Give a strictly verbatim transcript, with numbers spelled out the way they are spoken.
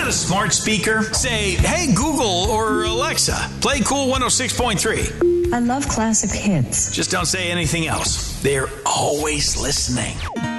a smart speaker? Say, hey, Google or Alexa, play Cool one oh six point three. I love classic hits. Just don't say anything else. They're always listening.